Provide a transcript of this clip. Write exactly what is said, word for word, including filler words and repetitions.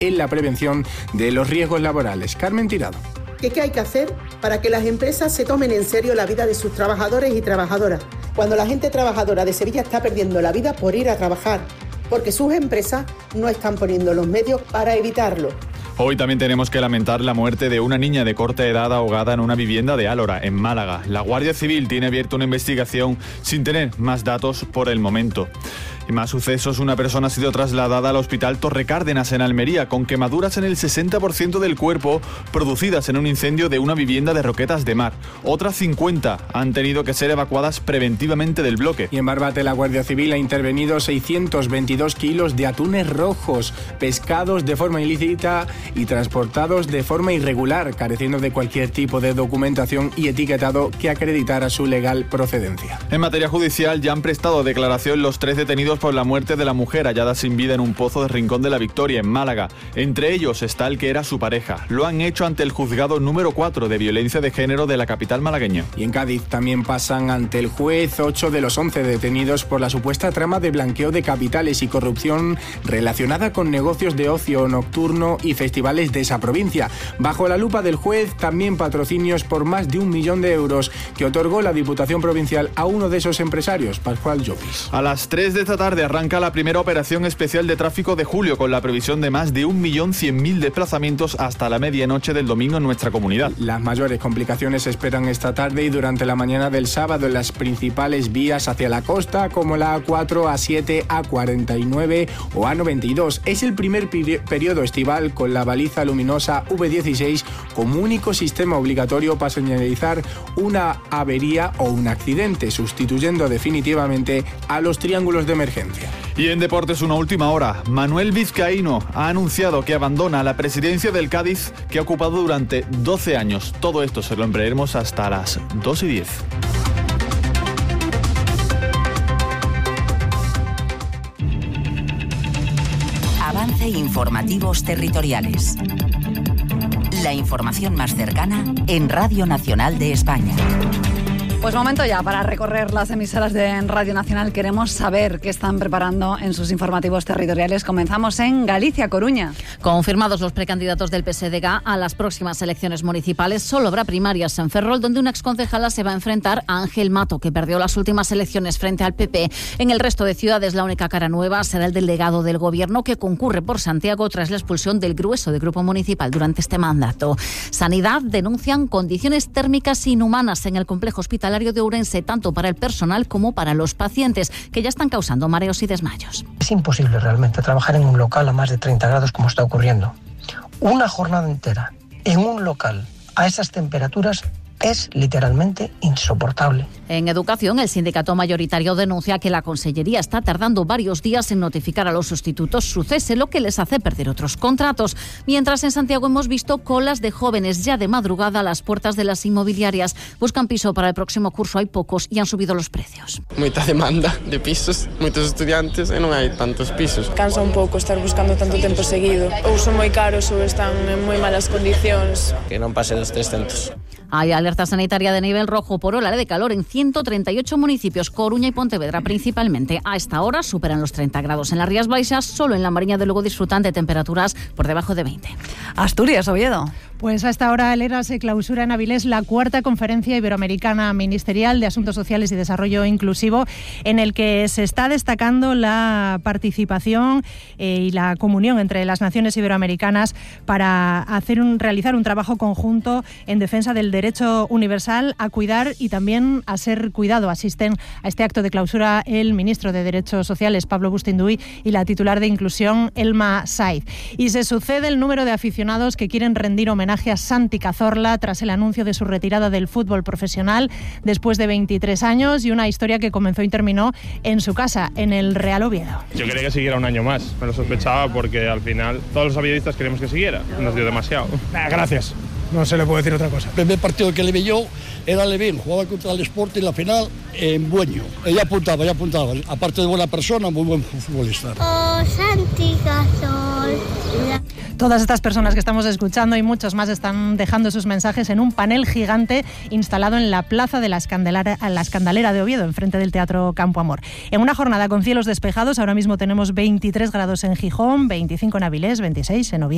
en la prevención de los riesgos laborales. Carmen Tirado. ¿Qué hay que hacer para que las empresas se tomen en serio la vida de sus trabajadores y trabajadoras? Cuando la gente trabajadora de Sevilla está perdiendo la vida por ir a trabajar, porque sus empresas no están poniendo los medios para evitarlo. Hoy también tenemos que lamentar la muerte de una niña de corta edad ahogada en una vivienda de Álora, en Málaga. La Guardia Civil tiene abierta una investigación sin tener más datos por el momento. Y más sucesos, una persona ha sido trasladada al hospital Torre Cárdenas en Almería con quemaduras en el sesenta por ciento del cuerpo producidas en un incendio de una vivienda de Roquetas de Mar. Otras cincuenta han tenido que ser evacuadas preventivamente del bloque. Y en Barbate la Guardia Civil ha intervenido seiscientos veintidós kilos de atunes rojos, pescados de forma ilícita y transportados de forma irregular, careciendo de cualquier tipo de documentación y etiquetado que acreditara su legal procedencia. En materia judicial ya han prestado declaración los tres detenidos por la muerte de la mujer hallada sin vida en un pozo de Rincón de la Victoria, en Málaga. Entre ellos está el que era su pareja. Lo han hecho ante el juzgado número cuatro de violencia de género de la capital malagueña. Y en Cádiz también pasan ante el juez ocho de los once detenidos por la supuesta trama de blanqueo de capitales y corrupción relacionada con negocios de ocio nocturno y festivales de esa provincia. Bajo la lupa del juez también patrocinios por más de un millón de euros que otorgó la Diputación Provincial a uno de esos empresarios, Pascual Llopis. A las tres de esta tarde arranca la primera operación especial de tráfico de julio con la previsión de más de un millón cien mil desplazamientos hasta la medianoche del domingo en nuestra comunidad. Las mayores complicaciones se esperan esta tarde y durante la mañana del sábado en las principales vías hacia la costa como la A cuatro, A siete, A cuarenta y nueve o A noventa y dos. Es el primer periodo estival con la baliza luminosa V dieciséis como único sistema obligatorio para señalizar una avería o un accidente, sustituyendo definitivamente a los triángulos de emergencia. Y en deportes, una última hora. Manuel Vizcaíno ha anunciado que abandona la presidencia del Cádiz, que ha ocupado durante doce años. Todo esto se lo emplearemos hasta las dos y diez. Avance Informativos Territoriales. La información más cercana en Radio Nacional de España. Pues momento ya para recorrer las emisoras de Radio Nacional. Queremos saber qué están preparando en sus informativos territoriales. Comenzamos en Galicia, Coruña. Confirmados los precandidatos del P S D G a las próximas elecciones municipales, solo habrá primarias en Ferrol, donde una exconcejala se va a enfrentar a Ángel Mato, que perdió las últimas elecciones frente al P P. En el resto de ciudades, la única cara nueva será el delegado del Gobierno, que concurre por Santiago tras la expulsión del grueso del grupo municipal durante este mandato. Sanidad denuncian condiciones térmicas inhumanas en el complejo hospitalario de Ourense, tanto para el personal como para los pacientes, que ya están causando mareos y desmayos. Es imposible realmente trabajar en un local a más de treinta grados como está ocurriendo. Una jornada entera en un local a esas temperaturas es literalmente insoportable. En educación, el sindicato mayoritario denuncia que la Consellería está tardando varios días en notificar a los sustitutos su cese, lo que les hace perder otros contratos. Mientras en Santiago hemos visto colas de jóvenes ya de madrugada a las puertas de las inmobiliarias. Buscan piso para el próximo curso, hay pocos y han subido los precios. Moita demanda de pisos, moitos estudiantes e non hai tantos pisos. Cansa un pouco estar buscando tanto tempo seguido. Ou son moi caros ou están en moi malas condicións. Que non pase dos trescentos. Hay alerta sanitaria de nivel rojo por ola de calor en ciento treinta y ocho municipios, Coruña y Pontevedra principalmente. A esta hora superan los treinta grados en las Rías Baixas, solo en la Mariña de Lugo disfrutan de temperaturas por debajo de veinte. Asturias, Oviedo. Pues a esta hora el ERA se clausura en Avilés la cuarta conferencia iberoamericana ministerial de Asuntos Sociales y Desarrollo Inclusivo, en el que se está destacando la participación eh, y la comunión entre las naciones iberoamericanas para hacer un, realizar un trabajo conjunto en defensa del derecho universal a cuidar y también a ser cuidado. Asisten a este acto de clausura el ministro de Derechos Sociales, Pablo Bustinduy, y la titular de Inclusión, Elma Saiz. Y se sucede el número de aficionados que quieren rendir homenaje a Santi Cazorla tras el anuncio de su retirada del fútbol profesional después de veintitrés años, y una historia que comenzó y terminó en su casa, en el Real Oviedo. Yo quería que siguiera un año más, me lo sospechaba porque al final todos los aviadistas queríamos que siguiera, nos dio demasiado. Ah, gracias, no se le puede decir otra cosa. El primer partido que le vi yo era Levin, jugaba contra el Sporting en la final en Bueño. Ella apuntaba, ella apuntaba. Aparte de buena persona, muy buen futbolista. Oh, Santi Cazorla. Todas estas personas que estamos escuchando y muchos más están dejando sus mensajes en un panel gigante instalado en la plaza de la Escandalera, la Escandalera de Oviedo, enfrente del Teatro Campo Amor. En una jornada con cielos despejados, ahora mismo tenemos veintitrés grados en Gijón, veinticinco en Avilés, veintiséis en Oviedo.